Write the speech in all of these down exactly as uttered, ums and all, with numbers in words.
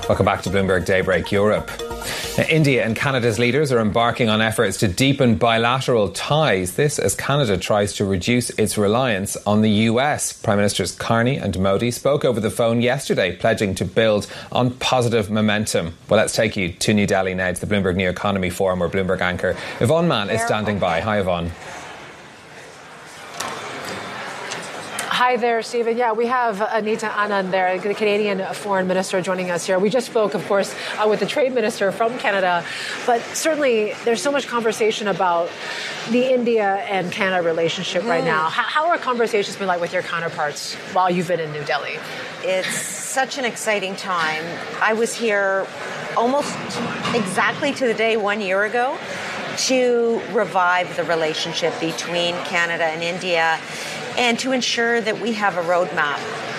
Welcome back to Bloomberg Daybreak Europe. Now, India and Canada's leaders are embarking on efforts to deepen bilateral ties. This as Canada tries to reduce its reliance on the U S. Prime Ministers Carney and Modi spoke over the phone yesterday, pledging to build on positive momentum. Well, let's take you to New Delhi now to the Bloomberg New Economy Forum, where Bloomberg anchor Yvonne Mann is standing by. Hi, Yvonne. Hi there, Stephen. Yeah, we have Anita Anand there, the Canadian Foreign Minister, joining us here. We just spoke, of course, uh, with the Trade Minister from Canada. But certainly there's so much conversation about the India and Canada relationship mm. right now. How, how are conversations been like with your counterparts while you've been in New Delhi? It's such an exciting time. I was here almost exactly to the day one year ago to revive the relationship between Canada and India, and to ensure that we have a roadmap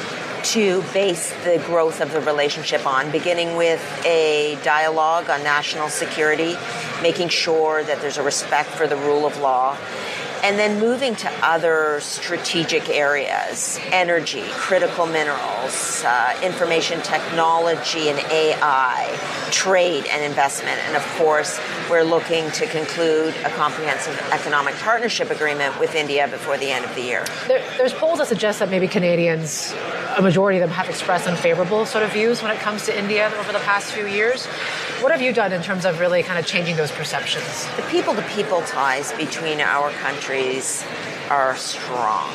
to base the growth of the relationship on, beginning with a dialogue on national security, making sure that there's a respect for the rule of law, and then moving to other strategic areas: energy, critical minerals, uh, information technology and A I, trade and investment. And of course, we're looking to conclude a comprehensive economic partnership agreement with India before the end of the year. There, there's polls that suggest that maybe Canadians, a majority of them, have expressed unfavorable sort of views when it comes to India over the past few years. What have you done in terms of really kind of changing those perceptions? The people-to-people ties between our countries are strong.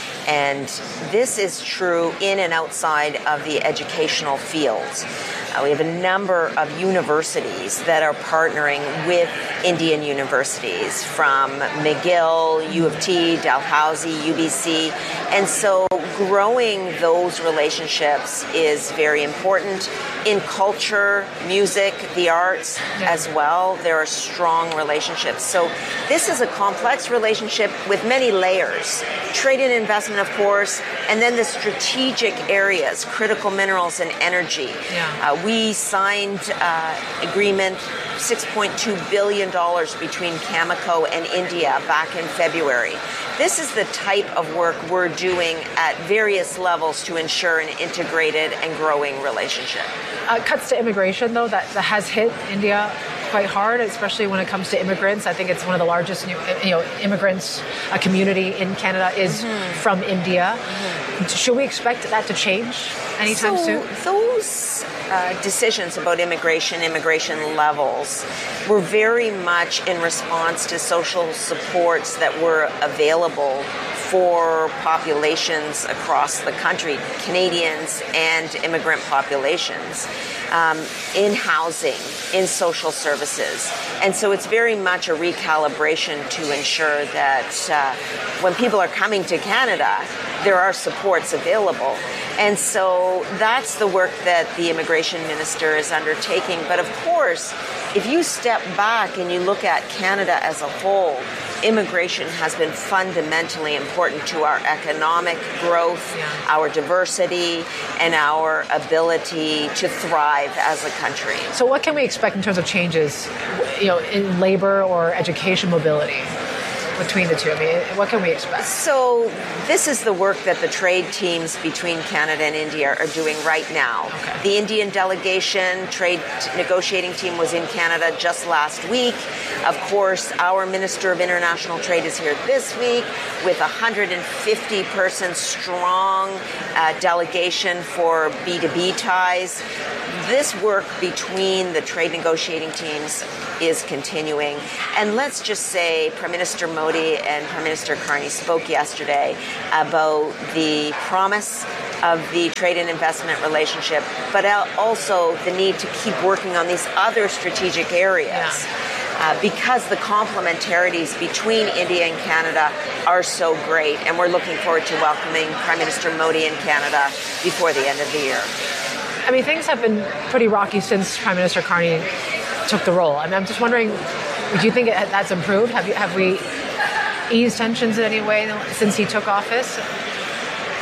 And this is true in and outside of the educational fields. Uh, we have a number of universities that are partnering with Indian universities, from McGill, U of T, Dalhousie, U B C. And so growing those relationships is very important. In culture, music, the arts yeah. as well, there are strong relationships. So this is a complex relationship with many layers. Trade and investment, of course, and then the strategic areas, critical minerals and energy. Yeah. Uh, we signed uh, agreement, six point two billion dollars between Cameco and India back in February. This is the type of work we're doing at various levels to ensure an integrated and growing relationship. Uh, cuts to immigration, though, that, that has hit India quite hard, especially when it comes to immigrants. I think it's one of the largest, you know, immigrants uh, community in Canada is mm-hmm. from India. Mm-hmm. Should we expect that to change anytime so soon? Those uh, decisions about immigration, immigration levels, were very much in response to social supports that were available for populations across the country, Canadians and immigrant populations, um, in housing, in social services. And so it's very much a recalibration to ensure that uh, when people are coming to Canada, there are supports available. And so that's the work that the immigration minister is undertaking. But of course, if you step back and you look at Canada as a whole, immigration has been fundamentally important to our economic growth, yeah. our diversity, and our ability to thrive as a country. So what can we expect in terms of changes, you know, in labor or education mobility between the two? I mean, what can we expect? So this is the work that the trade teams between Canada and India are doing right now. Okay. The Indian delegation trade negotiating team was in Canada just last week. Of course, our Minister of International Trade is here this week with a one hundred fifty person strong uh, delegation for B two B ties. This work between the trade negotiating teams is continuing. And let's just say Prime Minister Modi and Prime Minister Carney spoke yesterday about the promise of the trade and investment relationship, but also the need to keep working on these other strategic areas. Yeah. Uh, because the complementarities between India and Canada are so great, and we're looking forward to welcoming Prime Minister Modi in Canada before the end of the year. I mean, things have been pretty rocky since Prime Minister Carney took the role. I mean, I'm just wondering, do you think it, that's improved? Have you, have we eased tensions in any way since he took office?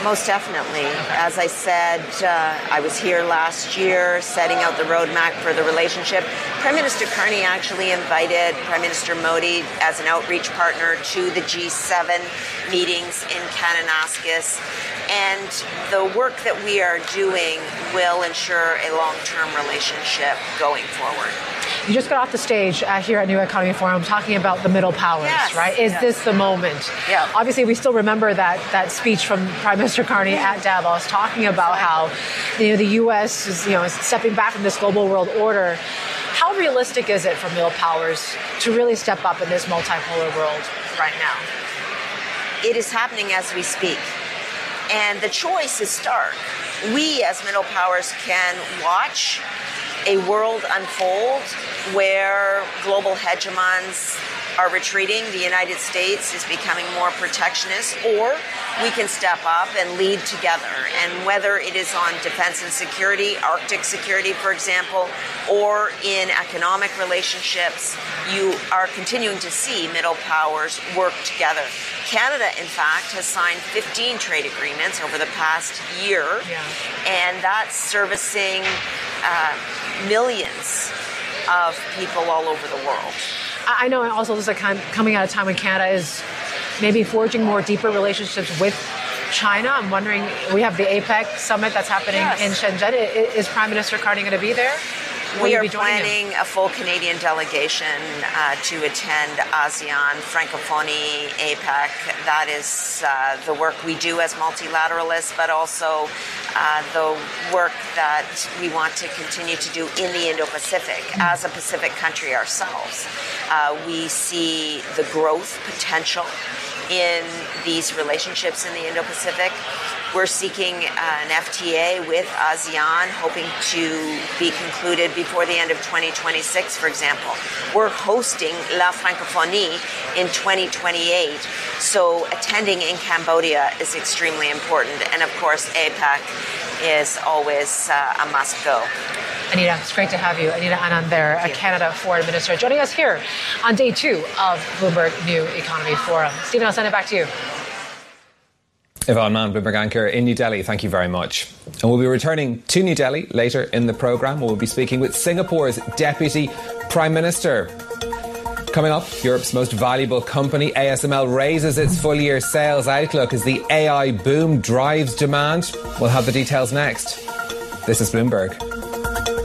Most definitely. As I said, uh, I was here last year setting out the roadmap for the relationship. Prime Minister Carney actually invited Prime Minister Modi as an outreach partner to the G seven meetings in Kananaskis. And the work that we are doing will ensure a long-term relationship going forward. You just got off the stage uh, here at New Economy Forum talking about the middle powers, yes, right? Is yes. this the moment? Yeah. Obviously, we still remember that that speech from Prime Minister Carney at Davos talking about how, you know, the U S is, you know, is stepping back from this global world order. How realistic is it for middle powers to really step up in this multipolar world right now? It is happening as we speak. And the choice is stark. We, as middle powers, can watch a world unfold where global hegemons are retreating, the United States is becoming more protectionist, or we can step up and lead together. And whether it is on defense and security, Arctic security, for example, or in economic relationships, you are continuing to see middle powers work together. Canada, in fact, has signed fifteen trade agreements over the past year, yeah. and that's servicing uh, millions of people all over the world. I know also this is a kind coming at a time when Canada is maybe forging more deeper relationships with China. I'm wondering, we have the APEC summit that's happening yes. in Shenzhen. Is Prime Minister Carney going to be there? Will we are be planning him? a full Canadian delegation uh, to attend ASEAN, Francophonie, APEC. That is uh, the work we do as multilateralists, but also uh, the work that we want to continue to do in the Indo-Pacific. Mm-hmm. As a Pacific country ourselves, uh, we see the growth potential in these relationships in the Indo-Pacific. We're seeking uh, an F T A with ASEAN, hoping to be concluded before the end of twenty twenty-six, for example. We're hosting La Francophonie in twenty twenty-eight, so attending in Cambodia is extremely important. And of course, APEC is always uh, a must-go. Anita, it's great to have you. Anita Anand there, a Canada Foreign Minister, joining us here on day two of Bloomberg New Economy Forum. Stephen, I'll send it back to you. Yvonne Mann, Bloomberg anchor in New Delhi, thank you very much. And we'll be returning to New Delhi later in the programme. We'll be speaking with Singapore's Deputy Prime Minister. Coming up, Europe's most valuable company, A S M L, raises its full-year sales outlook as the A I boom drives demand. We'll have the details next. This is Bloomberg.